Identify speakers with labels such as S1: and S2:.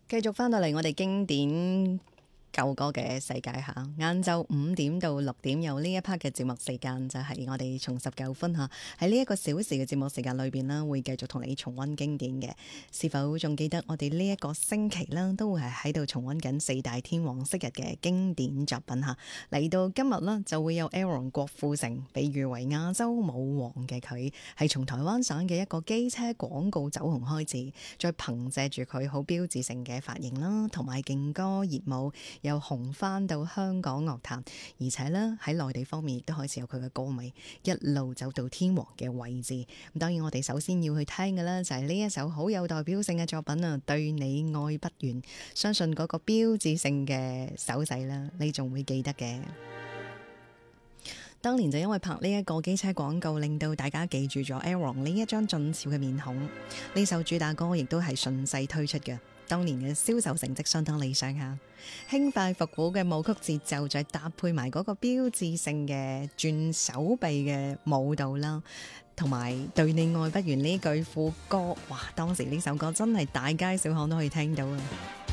S1: 繼續翻到嚟我哋經典舊歌嘅世界下，晏晝5點到6點有呢一 part 嘅節目時間，就係我哋重拾舊歡嚇。喺呢一個小時嘅節目時間裏邊啦，會繼續同你重溫經典嘅。是否仲記得我哋呢一個星期啦，都會係喺度重溫緊四大天王昔日嘅經典作品嚇。嚟到今日啦，就會有 Aaron 郭富城，被譽為亞洲舞王嘅佢，係從台灣省嘅一個機車廣告走紅開始，再憑藉住佢好標誌性嘅髮型啦，同埋勁歌熱舞，又紅翻到香港樂壇，而且呢，喺內地方面亦都開始有佢嘅歌迷，一路走到天王嘅位置。咁當然我哋首先要去聽嘅呢，就係呢一首好有代表性嘅作品啊，對你愛不完。相信嗰個標誌性嘅手勢啦，你仲會記得嘅。當年就因為拍呢一個機車廣告，令到大家記住咗 Aaron 呢一張俊俏嘅面孔。呢首主打歌亦都係順勢推出嘅。當年嘅銷售成績相當理想下，輕快復古嘅舞曲節奏，再搭配埋嗰個標誌性嘅轉手臂嘅舞蹈啦，同埋對你愛不完呢句副歌，哇！當時呢首歌真係大街小巷都可以聽到啊！